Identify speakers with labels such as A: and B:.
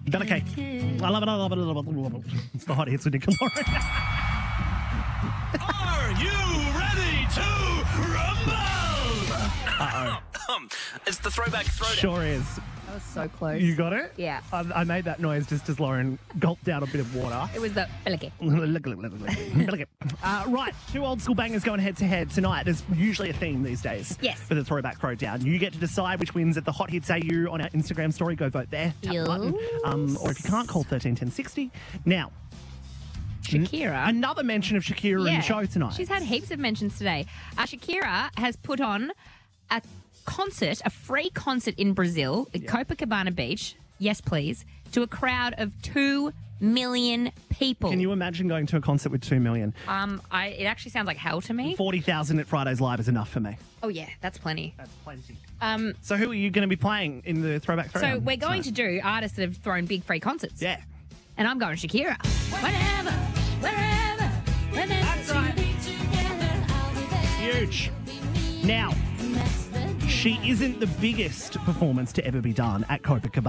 A: Bella cake. I love it. It's the hot hits with Nick and Lauren.
B: Are you ready to rumble?
A: Uh-oh.
B: It's the throwback throwdown.
A: Sure is.
C: That was so close.
A: You got it?
C: Yeah.
A: I made that noise just as Lauren gulped down a bit of water.
C: It was the Bellake.
A: Right, two old school bangers going head to head tonight. There's usually a theme these days
C: Yes.
A: for the throwback throwdown. You get to decide which wins at the Hot Hits AU on our Instagram story. Go vote there. Tap the button. Or if you can't, call 131060. Now,
C: Shakira.
A: another mention of Shakira in the show tonight.
C: She's had heaps of mentions today. Shakira has put on a concert, a free concert in Brazil at Copacabana Beach. Yes, please. To a crowd of 2 million people.
A: Can you imagine going to a concert with 2 million?
C: It actually sounds like hell to me.
A: 40,000 at Fridays Live is enough for me.
C: Oh yeah, that's plenty.
A: That's plenty. So who are you going to be playing in the throwback throwdown?
C: So we're going to do artists that have thrown big free concerts.
A: Yeah.
C: And I'm going Shakira. Whenever, wherever, whenever.
A: That's right. Huge. Now, she isn't the biggest performance to ever be done at Copacabana.